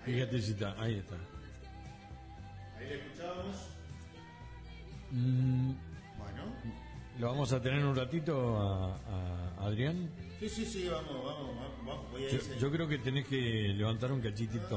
Fíjate si está, ahí está. Ahí le escuchábamos. Bueno. ¿Lo vamos a tener un ratito a Adrián? Sí, vamos. Voy a yo creo que tenés que levantar un cachitito.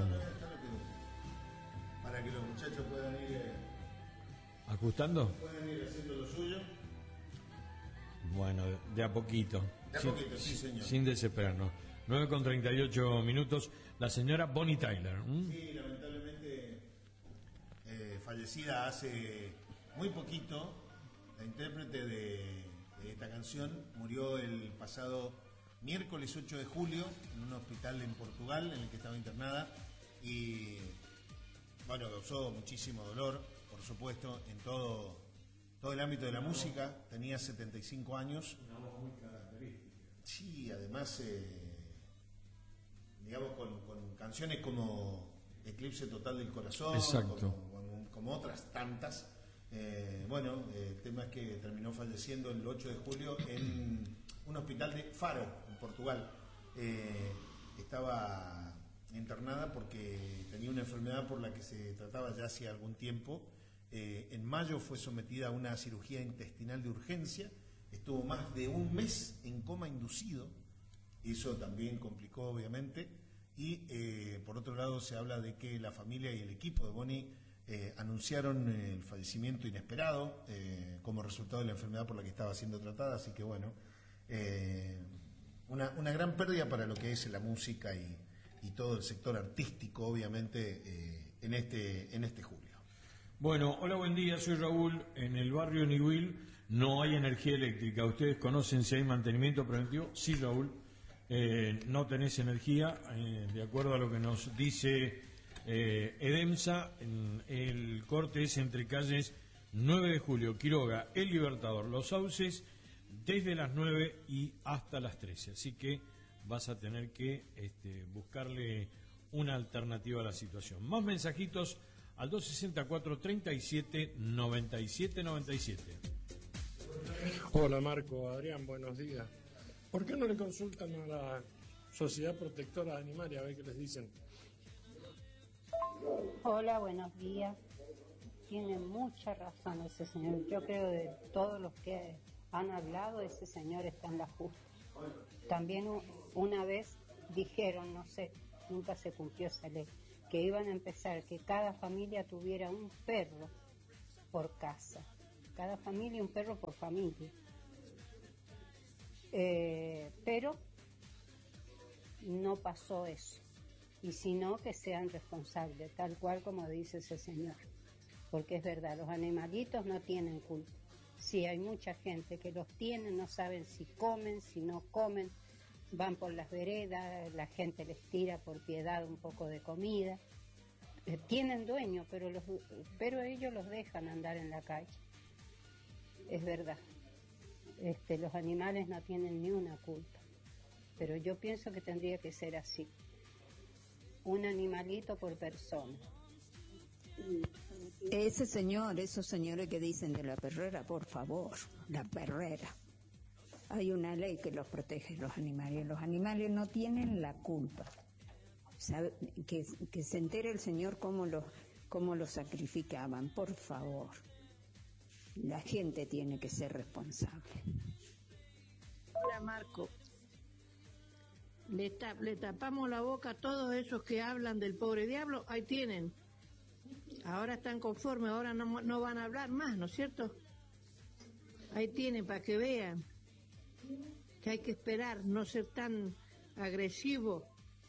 Para que los muchachos puedan ir... ¿Ajustando? Pueden ir haciendo lo suyo. Bueno, de a poquito. Sí, señor. Sin desesperarnos. 9:38. La señora Bonnie Tyler. Sí, lamentablemente fallecida hace muy poquito. La intérprete de esta canción murió el pasado miércoles 8 de julio en un hospital en Portugal en el que estaba internada y bueno, causó muchísimo dolor, por supuesto, en todo el ámbito de la música. Tenía 75 años. Una voz muy característica. Sí, además, digamos, con canciones como Eclipse Total del Corazón, exacto, como otras tantas. El tema es que terminó falleciendo el 8 de julio en un hospital de Faro, en Portugal. Estaba internada porque tenía una enfermedad por la que se trataba ya hacía algún tiempo. En mayo fue sometida a una cirugía intestinal de urgencia, estuvo más de un mes en coma inducido, eso también complicó obviamente, y por otro lado se habla de que la familia y el equipo de Bonnie anunciaron el fallecimiento inesperado como resultado de la enfermedad por la que estaba siendo tratada, así que bueno, una gran pérdida para lo que es la música y todo el sector artístico obviamente en este julio. Bueno, hola, buen día, soy Raúl. En el barrio Niwil no hay energía eléctrica. ¿Ustedes conocen si hay mantenimiento preventivo? Sí, Raúl. No tenés energía, de acuerdo a lo que nos dice Edemsa. El corte es entre calles 9 de Julio, Quiroga, El Libertador, Los Sauces, desde las 9 y hasta las 13. Así que vas a tener que buscarle una alternativa a la situación. Más mensajitos al 264-37-97-97. Hola Marco, Adrián, buenos días. ¿Por qué no le consultan a la Sociedad Protectora de Animales a ver qué les dicen? Hola, buenos días. Tiene mucha razón ese señor. Yo creo de todos los que han hablado, ese señor está en la justa. También una vez dijeron, no sé, nunca se cumplió esa ley, que iban a empezar que cada familia tuviera un perro por casa, cada familia un perro por familia, pero no pasó eso, y si no, que sean responsables, tal cual como dice ese señor, porque es verdad, los animalitos no tienen culpa. Sí, hay mucha gente que los tiene, no saben si comen, si no comen, van por las veredas, la gente les tira por piedad un poco de comida. Tienen dueño, pero ellos los dejan andar en la calle. Es verdad. Los animales no tienen ni una culpa. Pero yo pienso que tendría que ser así. Un animalito por persona. Esos señores que dicen de la perrera, por favor, la perrera. Hay una ley que los protege los animales. Los animales no tienen la culpa. ¿Sabe? Que se entere el Señor cómo los sacrificaban, por favor. La gente tiene que ser responsable. Hola Marco. Le tapamos la boca a todos esos que hablan del pobre diablo. Ahí tienen. Ahora están conformes, ahora no van a hablar más, ¿no es cierto? Ahí tienen para que vean que hay que esperar, no ser tan agresivo.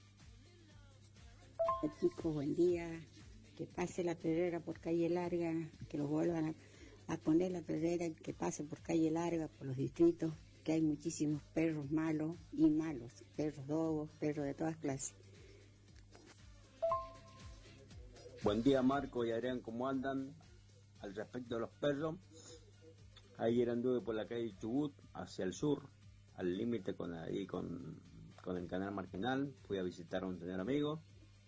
Chicos, buen día. Que pase la perrera por calle larga, que los vuelvan a poner la perrera y que pase por calle larga, por los distritos, que hay muchísimos perros malos y malos, perros dogos, perros de todas clases. Buen día Marco y Adrián, ¿cómo andan? Al respecto de los perros, ayer anduve por la calle Chubut hacia el sur, al límite con el canal Marginal, fui a visitar a un señor amigo.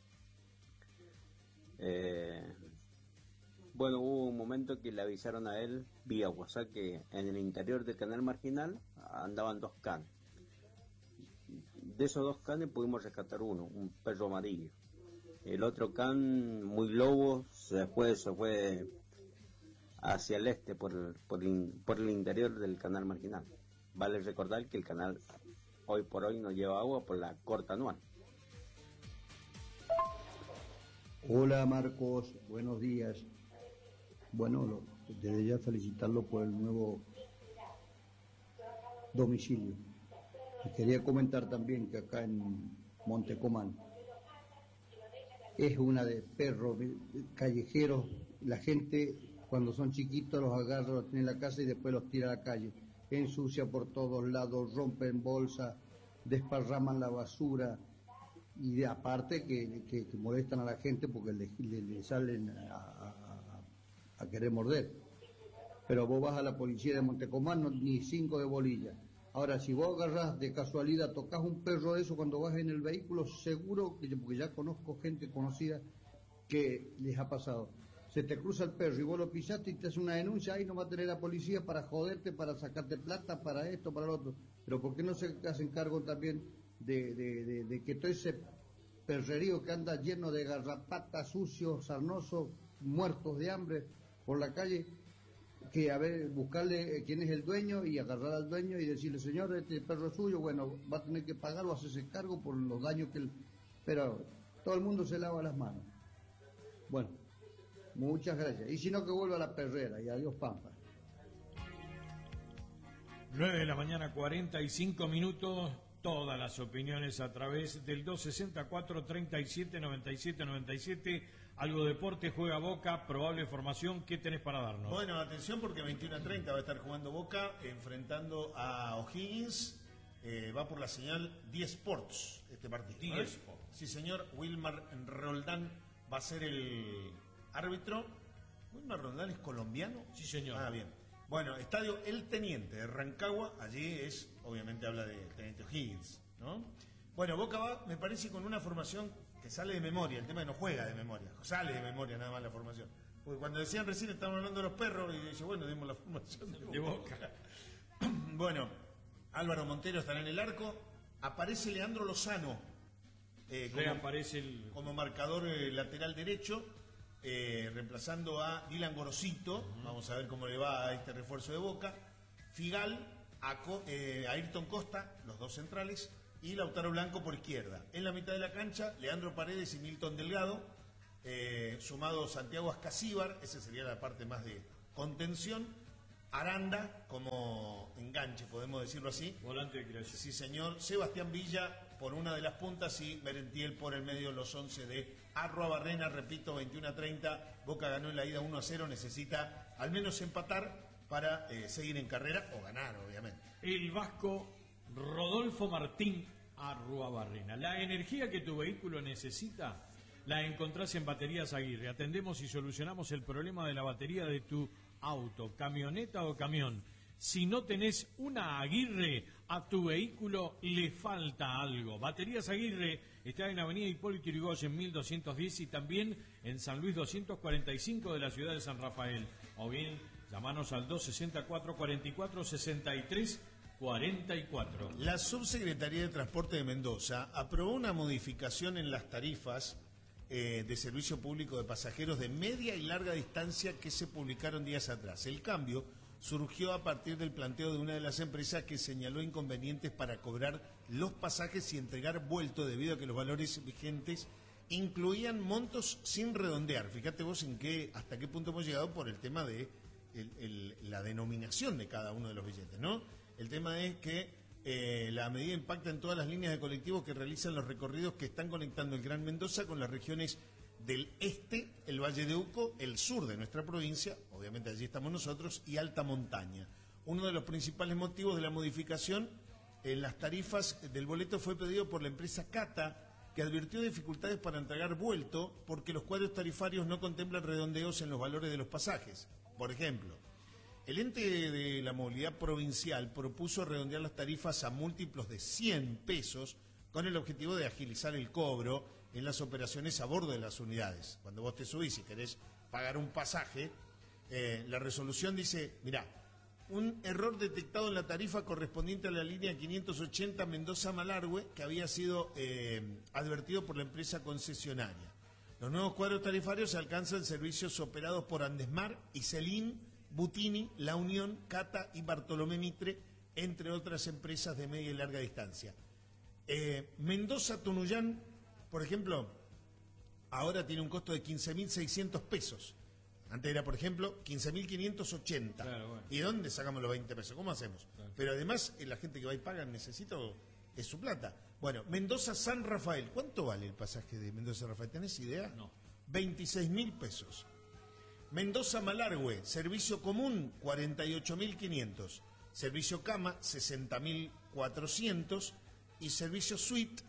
Hubo un momento que le avisaron a él vía WhatsApp que en el interior del canal Marginal andaban 2 canes. De esos 2 canes pudimos rescatar uno, un perro amarillo. El otro can, muy lobo, se fue hacia el este por el interior del canal marginal. Vale recordar que el canal hoy por hoy no lleva agua por la corta anual. Hola Marcos, buenos días. Bueno, desde ya felicitarlo por el nuevo domicilio. Y quería comentar también que acá en Montecomán es una de perros callejeros. La gente cuando son chiquitos los agarra, los tiene en la casa y después los tira a la calle. Ensucia por todos lados, rompen bolsas, desparraman la basura y aparte que molestan a la gente porque le salen a querer morder. Pero vos vas a la policía de Montecomán, ni 5 de bolilla. Ahora, si vos agarrás de casualidad, tocas un perro de eso cuando vas en el vehículo, seguro, porque ya conozco gente conocida que les ha pasado. Se te cruza el perro y vos lo pisaste y te hace una denuncia, ahí no va a tener la policía para joderte, para sacarte plata, para esto, para lo otro. Pero ¿por qué no se hacen cargo también de que todo ese perrerío que anda lleno de garrapatas, sucios, sarnosos, muertos de hambre por la calle, que a ver, buscarle quién es el dueño y agarrar al dueño y decirle, señor, este perro es suyo, bueno, va a tener que pagar o hacerse cargo por los daños que él... Pero todo el mundo se lava las manos. Bueno, muchas gracias. Y si no, que vuelva a la perrera y adiós Pampa. 9 de la mañana, 45 minutos. Todas las opiniones a través del 264-37-97-97. Algo deporte, juega Boca, probable formación. ¿Qué tenés para darnos? Bueno, atención porque 21:30 va a estar jugando Boca, enfrentando a O'Higgins. Va por la señal 10 Sports este partido. 10 Sports. Sí, señor. Wilmar Roldán va a ser el árbitro. ¿Wilmar Roldán es colombiano? Sí, señor. Ah, bien. Bueno, estadio El Teniente de Rancagua. Allí es, obviamente habla de Teniente O'Higgins, ¿no? Bueno, Boca va, me parece, con una formación que sale de memoria. El tema es que no juega de memoria, sale de memoria nada más la formación. Porque cuando decían recién, estaban hablando de los perros, y dice, bueno, dimos la formación de Boca. Bueno, Álvaro Montero estará en el arco. Aparece Leandro Lozano como marcador lateral derecho, reemplazando a Dylan Gorosito. Vamos a ver cómo le va a este refuerzo de Boca. Figal, Ayrton Costa, los dos centrales, y Lautaro Blanco por izquierda. En la mitad de la cancha, Leandro Paredes y Milton Delgado, sumado Santiago Ascasíbar, esa sería la parte más de contención. Aranda como enganche, podemos decirlo así. Volante de creación. Sí, señor. Sebastián Villa por una de las puntas y Merentiel por el medio, los 11 de Arruabarrena. Repito, 21:30. Boca ganó en la ida 1-0. Necesita al menos empatar para seguir en carrera o ganar, obviamente. El vasco Rodolfo Martín Arruabarrena. La energía que tu vehículo necesita la encontrás en Baterías Aguirre. Atendemos y solucionamos el problema de la batería de tu auto, camioneta o camión. Si no tenés una Aguirre, a tu vehículo le falta algo. Baterías Aguirre está en Avenida Hipólito Yrigoyen 1210 y también en San Luis 245 de la ciudad de San Rafael. O bien, llamanos al 264-44-63-44. La Subsecretaría de Transporte de Mendoza aprobó una modificación en las tarifas de servicio público de pasajeros de media y larga distancia que se publicaron días atrás. El cambio surgió a partir del planteo de una de las empresas que señaló inconvenientes para cobrar los pasajes y entregar vuelto debido a que los valores vigentes incluían montos sin redondear. Fíjate vos hasta qué punto hemos llegado por el tema de la denominación de cada uno de los billetes, ¿no? El tema es que la medida impacta en todas las líneas de colectivos que realizan los recorridos que están conectando el Gran Mendoza con las regiones del este, el Valle de Uco, el sur de nuestra provincia, obviamente allí estamos nosotros, y alta montaña. Uno de los principales motivos de la modificación en las tarifas del boleto fue pedido por la empresa Cata, que advirtió dificultades para entregar vuelto porque los cuadros tarifarios no contemplan redondeos en los valores de los pasajes. Por ejemplo, el ente de la movilidad provincial propuso redondear las tarifas a múltiplos de 100 pesos con el objetivo de agilizar el cobro en las operaciones a bordo de las unidades. Cuando vos te subís y querés pagar un pasaje, la resolución dice, mirá, un error detectado en la tarifa correspondiente a la línea 580 Mendoza-Malargüe, que había sido advertido por la empresa concesionaria. Los nuevos cuadros tarifarios alcanzan servicios operados por Andesmar, Iselin, Butini, La Unión, Cata y Bartolomé Mitre, entre otras empresas de media y larga distancia. Mendoza-Tunuyán, por ejemplo, ahora tiene un costo de 15.600 pesos. Antes era, por ejemplo, 15.580. Claro, bueno. ¿Y dónde sacamos los 20 pesos? ¿Cómo hacemos? Claro. Pero además, la gente que va y paga necesita es su plata. Bueno, Mendoza-San Rafael. ¿Cuánto vale el pasaje de Mendoza-San Rafael? ¿Tenés idea? No. 26.000 pesos. Mendoza-Malargüe, servicio común, 48.500. Servicio cama, 60.400. Y servicio suite,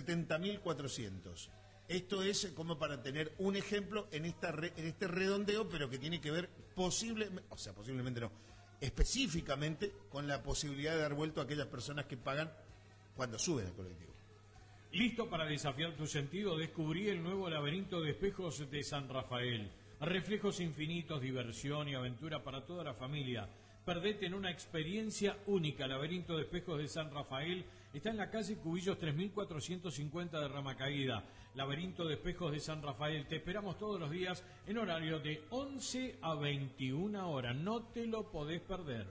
70.400. Esto es como para tener un ejemplo en este redondeo, pero que tiene que ver posiblemente no, específicamente con la posibilidad de dar vuelto a aquellas personas que pagan cuando suben al colectivo. Listo para desafiar tu sentido, descubrí el nuevo laberinto de espejos de San Rafael. Reflejos infinitos, diversión y aventura para toda la familia. Perdete en una experiencia única. Laberinto de espejos de San Rafael está en la calle Cubillos 3450 de Ramacaída. Laberinto de espejos de San Rafael. Te esperamos todos los días en horario de 11 a 21 horas. No te lo podés perder.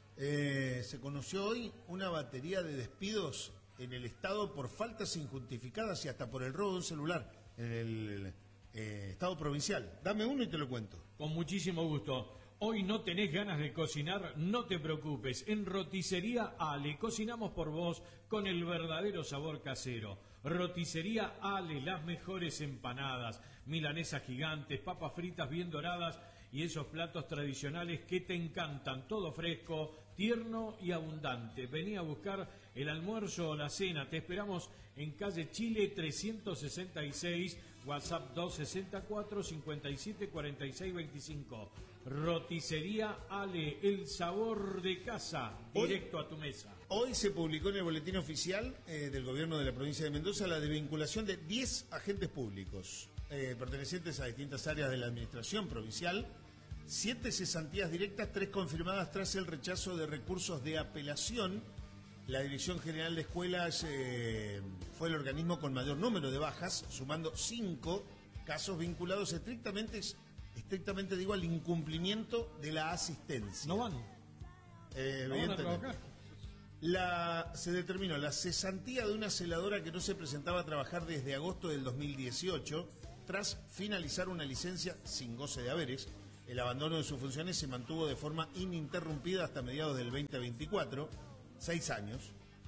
Se conoció hoy una batería de despidos en el Estado por faltas injustificadas y hasta por el robo de un celular en el Estado provincial. Dame uno y te lo cuento. Con muchísimo gusto. Hoy no tenés ganas de cocinar, no te preocupes. En Roticería Ale cocinamos por vos con el verdadero sabor casero. Roticería Ale, las mejores empanadas, milanesas gigantes, papas fritas bien doradas y esos platos tradicionales que te encantan. Todo fresco, tierno y abundante. Vení a buscar el almuerzo o la cena. Te esperamos en calle Chile 366, WhatsApp 264 57 46 25. Roticería Ale, el sabor de casa, directo a tu mesa. Hoy se publicó en el boletín oficial del gobierno de la provincia de Mendoza la desvinculación de 10 agentes públicos pertenecientes a distintas áreas de la administración provincial, 7 cesantías directas, 3 confirmadas tras el rechazo de recursos de apelación. La Dirección General de Escuelas fue el organismo con mayor número de bajas, sumando 5 casos vinculados estrictamente digo, al incumplimiento de la asistencia. No van. No van a trabajar. Se determinó la cesantía de una celadora que no se presentaba a trabajar desde agosto del 2018, tras finalizar una licencia sin goce de haberes. El abandono de sus funciones se mantuvo de forma ininterrumpida hasta mediados del 2024, 6 años.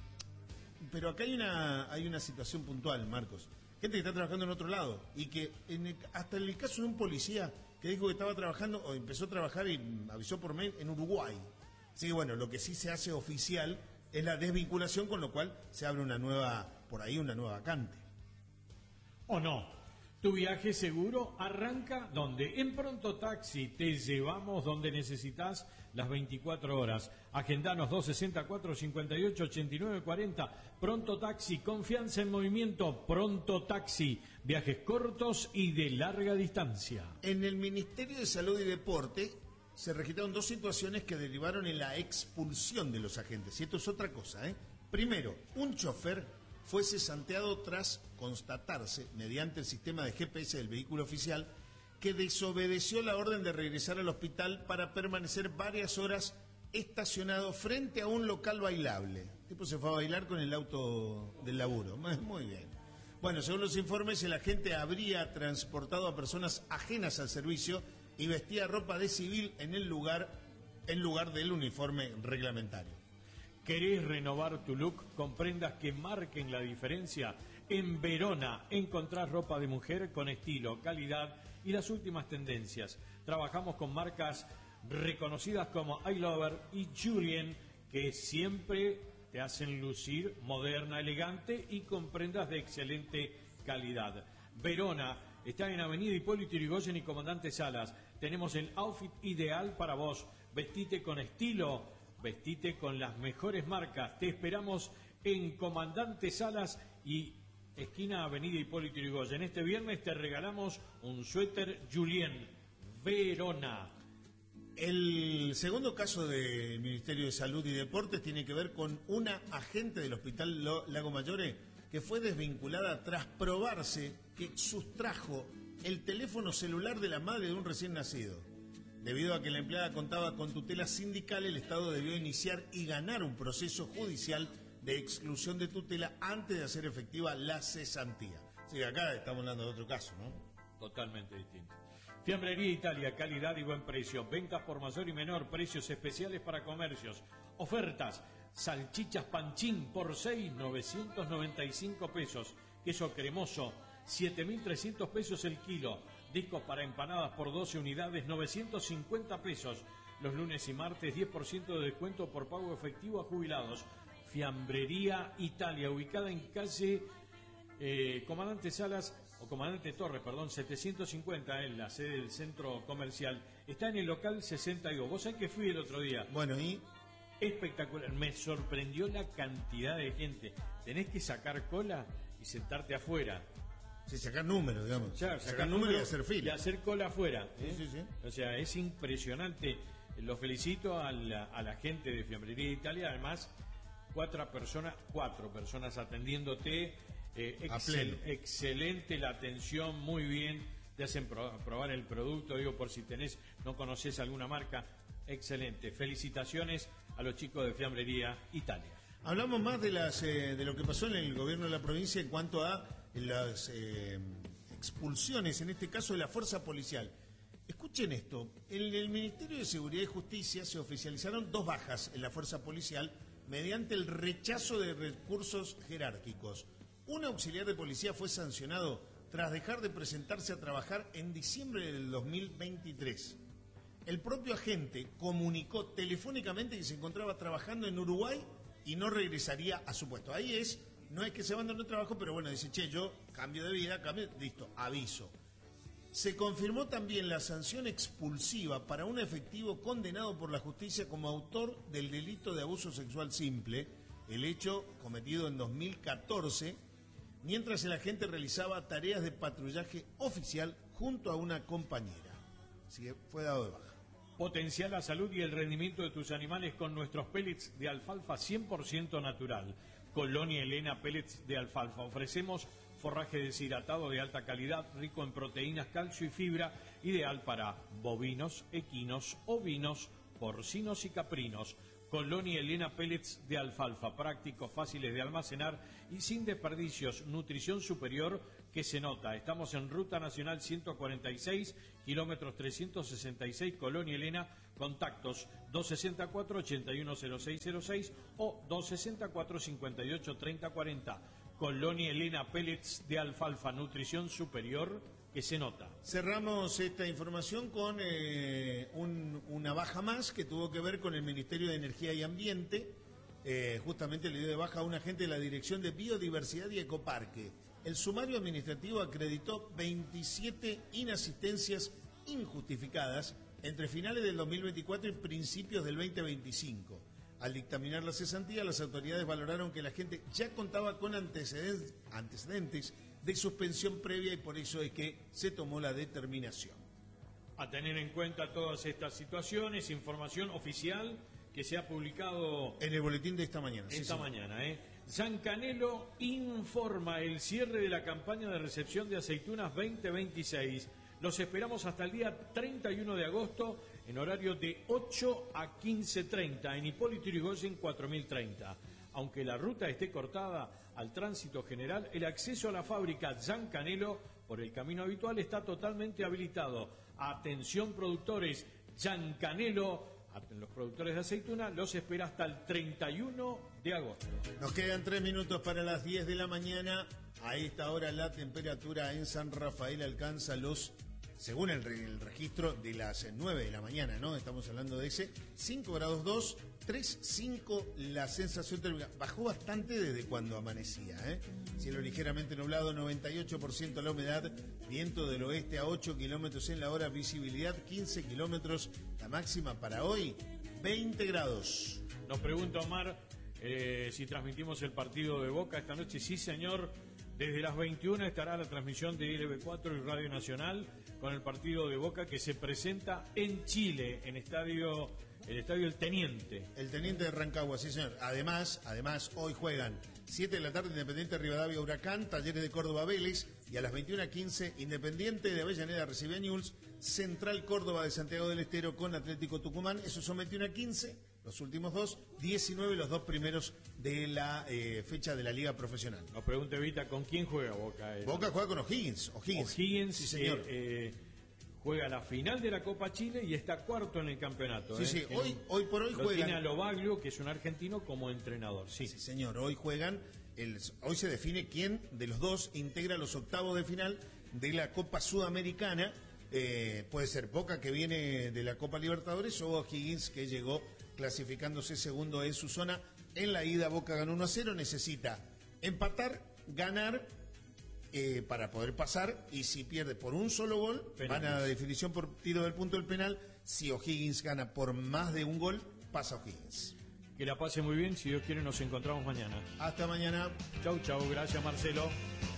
Pero acá hay una situación puntual, Marcos. Gente que está trabajando en otro lado y que hasta en el caso de un policía que dijo que estaba trabajando o empezó a trabajar y avisó por mail en Uruguay. Así que bueno, lo que sí se hace oficial es la desvinculación, con lo cual se abre una nueva vacante. ¿O no? Tu viaje seguro arranca donde en Pronto Taxi te llevamos donde necesitas las 24 horas. Agendanos 264 58 89 40. Pronto Taxi, confianza en movimiento. Pronto Taxi, viajes cortos y de larga distancia. En el Ministerio de Salud y Deporte se registraron 2 situaciones que derivaron en la expulsión de los agentes. Y esto es otra cosa, ¿eh? Primero, un chofer fue cesanteado tras constatarse, mediante el sistema de GPS del vehículo oficial, que desobedeció la orden de regresar al hospital para permanecer varias horas estacionado frente a un local bailable. El tipo se fue a bailar con el auto del laburo. Muy bien. Bueno, según los informes, el agente habría transportado a personas ajenas al servicio y vestía ropa de civil en lugar del uniforme reglamentario. ¿Querés renovar tu look con prendas que marquen la diferencia? En Verona encontrás ropa de mujer con estilo, calidad y las últimas tendencias. Trabajamos con marcas reconocidas como I Lover y Julien, que siempre te hacen lucir moderna, elegante y con prendas de excelente calidad. Verona está en Avenida Hipólito Yrigoyen y Comandante Salas. Tenemos el outfit ideal para vos. Vestite con estilo. Vestite con las mejores marcas. Te esperamos en Comandante Salas y esquina Avenida Hipólito Yrigoyen. Este viernes te regalamos un suéter Julien. Verona. El segundo caso del Ministerio de Salud y Deportes tiene que ver con una agente del Hospital Lago Mayore que fue desvinculada tras probarse que sustrajo el teléfono celular de la madre de un recién nacido. Debido a que la empleada contaba con tutela sindical, el Estado debió iniciar y ganar un proceso judicial de exclusión de tutela antes de hacer efectiva la cesantía. Así que acá estamos hablando de otro caso, ¿no? Totalmente distinto. Fiambrería Italia, calidad y buen precio. Ventas por mayor y menor, precios especiales para comercios. Ofertas, salchichas panchín por 6, 995 pesos. Queso cremoso, 7.300 pesos el kilo. Discos para empanadas por 12 unidades, 950 pesos. Los lunes y martes, 10% de descuento por pago efectivo a jubilados. Fiambrería Italia, ubicada en calle Comandante Torres, 750, en la sede del centro comercial. Está en el local 62. Vos sabés que fui el otro día. Bueno, ¿y? Espectacular. Me sorprendió la cantidad de gente. Tenés que sacar cola y sentarte afuera. Sí, sacar números, digamos. Claro, sacar números y hacer fila. Y hacer cola afuera. Sí. O sea, es impresionante. Lo felicito a la gente de Fiambrería Italia. Además, cuatro personas atendiéndote. Excelente la atención, muy bien. Te hacen probar el producto, digo, por si no conocés alguna marca. Excelente. Felicitaciones a los chicos de Fiambrería Italia. Hablamos más de lo que pasó en el gobierno de la provincia en cuanto a las expulsiones, en este caso de la fuerza policial. Escuchen esto, en el Ministerio de Seguridad y Justicia se oficializaron 2 bajas en la fuerza policial mediante el rechazo de recursos jerárquicos. Un auxiliar de policía fue sancionado tras dejar de presentarse a trabajar en diciembre del 2023. El propio agente comunicó telefónicamente que se encontraba trabajando en Uruguay y no regresaría a su puesto. No es que se abandonó el trabajo, pero bueno, dice, yo cambio de vida, listo, aviso. Se confirmó también la sanción expulsiva para un efectivo condenado por la justicia como autor del delito de abuso sexual simple, el hecho cometido en 2014, mientras el agente realizaba tareas de patrullaje oficial junto a una compañera. Así que fue dado de baja. Potencia la salud y el rendimiento de tus animales con nuestros pellets de alfalfa 100% natural. Colonia Elena Pellets de Alfalfa. Ofrecemos forraje deshidratado de alta calidad, rico en proteínas, calcio y fibra, ideal para bovinos, equinos, ovinos, porcinos y caprinos. Colonia Elena Pellets de Alfalfa, prácticos, fáciles de almacenar y sin desperdicios. Nutrición superior que se nota. Estamos en Ruta Nacional 146, kilómetros 366, Colonia Elena. Contactos 264-810606 o 264-583040. Colonia Elena Pellets de Alfalfa, nutrición superior que se nota. Cerramos esta información con una baja más que tuvo que ver con el Ministerio de Energía y Ambiente. Justamente le dio de baja a un agente de la Dirección de Biodiversidad y Ecoparque. El sumario administrativo acreditó 27 inasistencias injustificadas entre finales del 2024 y principios del 2025. Al dictaminar la cesantía, las autoridades valoraron que la gente ya contaba con antecedentes de suspensión previa y por eso es que se tomó la determinación. A tener en cuenta todas estas situaciones, información oficial que se ha publicado en el boletín de esta mañana. Mañana, Zancanelo informa el cierre de la campaña de recepción de aceitunas 2026. Los esperamos hasta el día 31 de agosto en horario de 8 a 15:30 en Hipólito Yrigoyen 4030. Aunque la ruta esté cortada al tránsito general, el acceso a la fábrica Zancanelo por el camino habitual está totalmente habilitado. Atención productores, Zancanelo, los productores de aceituna, los espera hasta el 31 de agosto. Nos quedan 3 minutos para las 10 de la mañana. A esta hora la temperatura en San Rafael alcanza según el registro, de las 9 de la mañana, ¿no? Estamos hablando de ese 5 grados 2, 3,5 la sensación térmica. Bajó bastante desde cuando amanecía, Cielo ligeramente nublado, 98% la humedad, viento del oeste a 8 kilómetros en la hora, visibilidad 15 kilómetros, la máxima para hoy, 20 grados. Nos pregunta Omar si transmitimos el partido de Boca esta noche. Sí, señor. Desde las 21 estará la transmisión de LB4 y Radio Nacional con el partido de Boca que se presenta en Chile, en Estadio el estadio El Teniente. El Teniente de Rancagua, sí señor. Además, hoy juegan 7 de la tarde Independiente Rivadavia Huracán, Talleres de Córdoba Vélez, y a las 21:15 Independiente de Avellaneda recibe a Newell's, Central Córdoba de Santiago del Estero con Atlético Tucumán. Esos son 21:15, los últimos dos, 19 los dos primeros de la fecha de la Liga Profesional. Nos pregunta Evita, ¿con quién juega Boca? Boca juega con O'Higgins. O'Higgins, sí señor. Juega la final de la Copa Chile y está cuarto en el campeonato. Sí, hoy por hoy lo juegan. Tiene a Lobaglio, que es un argentino, como entrenador. Sí, señor, hoy juegan. Hoy se define quién de los dos integra los octavos de final de la Copa Sudamericana. Puede ser Boca, que viene de la Copa Libertadores, o O'Higgins, que llegó clasificándose segundo en su zona. En la ida Boca ganó 1-0, necesita empatar, ganar para poder pasar, y si pierde por un solo gol, van a la definición por tiro del punto del penal. Si O'Higgins gana por más de un gol, pasa O'Higgins. Que la pase muy bien, si Dios quiere nos encontramos mañana. Hasta mañana. Chau, gracias Marcelo.